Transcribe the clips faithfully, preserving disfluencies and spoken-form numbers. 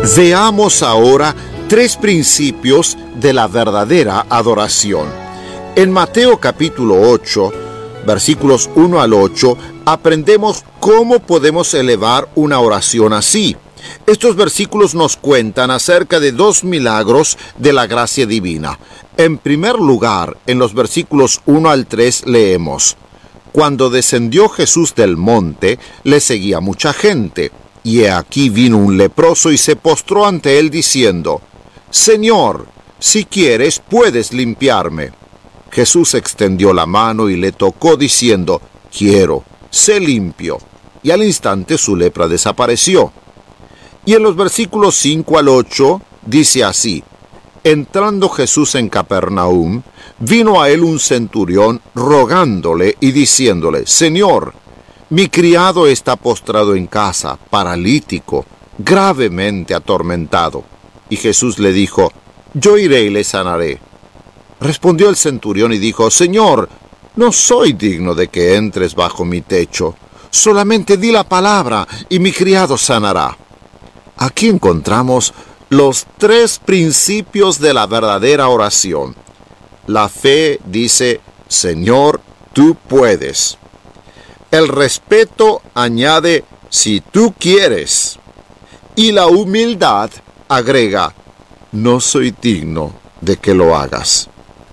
Veamos ahora tres principios de la verdadera adoración. En Mateo capítulo ocho, versículos uno al ocho, aprendemos cómo podemos elevar una oración así. Estos versículos nos cuentan acerca de dos milagros de la gracia divina. En primer lugar, en los versículos uno al tres leemos: Cuando descendió Jesús del monte, le seguía mucha gente. Y he aquí vino un leproso y se postró ante él diciendo: Señor, si quieres, puedes limpiarme. Jesús extendió la mano y le tocó diciendo: Quiero, sé limpio. Y al instante su lepra desapareció. Y en los versículos cinco al ocho dice así: Entrando Jesús en Capernaum, vino a él un centurión rogándole y diciéndole: Señor, mi criado está postrado en casa, paralítico, gravemente atormentado. Y Jesús le dijo: Yo iré y le sanaré. Respondió el centurión y dijo: Señor, no soy digno de que entres bajo mi techo. Solamente di la palabra y mi criado sanará. Aquí encontramos los tres principios de la verdadera oración. La fe dice: Señor, tú puedes. El respeto añade: si tú quieres. Y la humildad agrega: no soy digno de que lo hagas.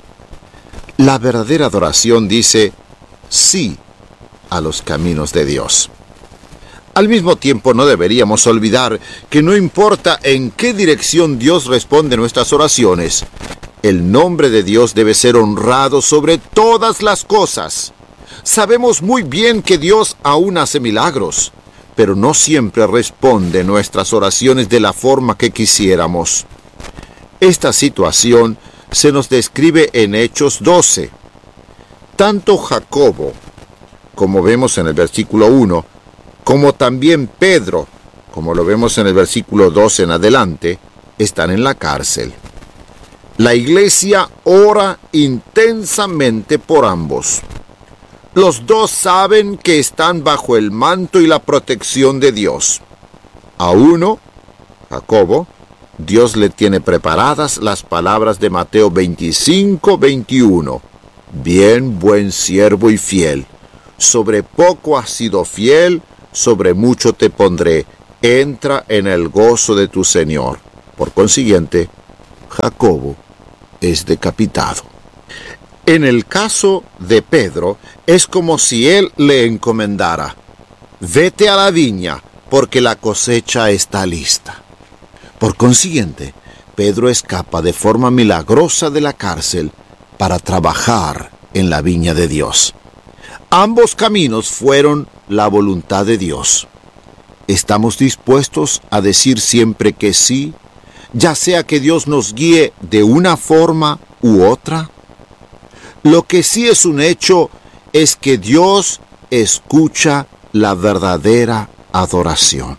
La verdadera adoración dice sí a los caminos de Dios. Al mismo tiempo, no deberíamos olvidar que no importa en qué dirección Dios responde nuestras oraciones, el nombre de Dios debe ser honrado sobre todas las cosas. Sabemos muy bien que Dios aún hace milagros, pero no siempre responde nuestras oraciones de la forma que quisiéramos. Esta situación se nos describe en Hechos doce. Tanto Jacobo, como vemos en el versículo uno, como también Pedro, como lo vemos en el versículo doce en adelante, están en la cárcel. La iglesia ora intensamente por ambos. Los dos saben que están bajo el manto y la protección de Dios. A uno, Jacobo, Dios le tiene preparadas las palabras de Mateo veinticinco, veintiuno. Bien, buen siervo y fiel. Sobre poco has sido fiel, sobre mucho te pondré. Entra en el gozo de tu Señor. Por consiguiente, Jacobo es decapitado. En el caso de Pedro, es como si él le encomendara: vete a la viña, porque la cosecha está lista. Por consiguiente, Pedro escapa de forma milagrosa de la cárcel para trabajar en la viña de Dios. Ambos caminos fueron la voluntad de Dios. ¿Estamos dispuestos a decir siempre que sí, ya sea que Dios nos guíe de una forma u otra? Lo que sí es un hecho es que Dios escucha la verdadera adoración.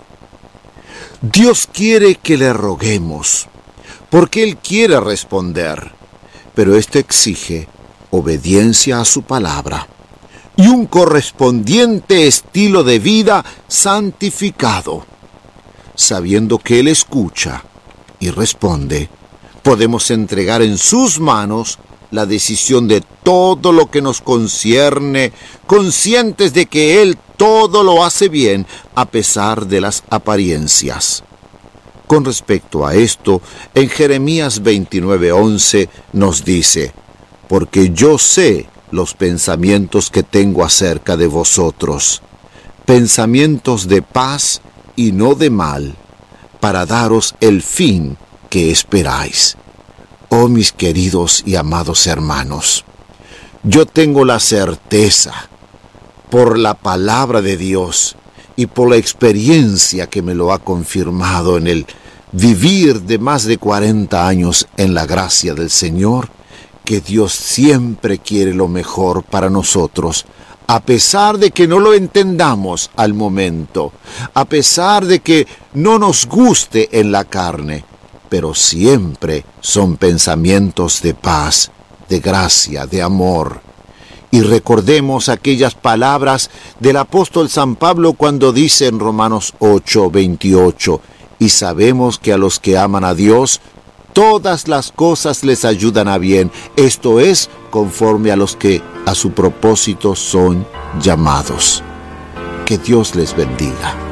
Dios quiere que le roguemos, porque Él quiere responder, pero esto exige obediencia a su palabra y un correspondiente estilo de vida santificado. Sabiendo que Él escucha y responde, podemos entregar en sus manos la decisión de todo lo que nos concierne, conscientes de que Él todo lo hace bien a pesar de las apariencias. Con respecto a esto, en Jeremías veintinueve, once nos dice: porque yo sé los pensamientos que tengo acerca de vosotros, pensamientos de paz y no de mal, para daros el fin que esperáis. Oh, mis queridos y amados hermanos, yo tengo la certeza, por la palabra de Dios y por la experiencia que me lo ha confirmado en el vivir de más de cuarenta años en la gracia del Señor, que Dios siempre quiere lo mejor para nosotros, a pesar de que no lo entendamos al momento, a pesar de que no nos guste en la carne, pero siempre son pensamientos de paz, de gracia, de amor. Y recordemos aquellas palabras del apóstol San Pablo cuando dice en Romanos ocho, veintiocho: y sabemos que a los que aman a Dios, todas las cosas les ayudan a bien, esto es, conforme a los que a su propósito son llamados. Que Dios les bendiga.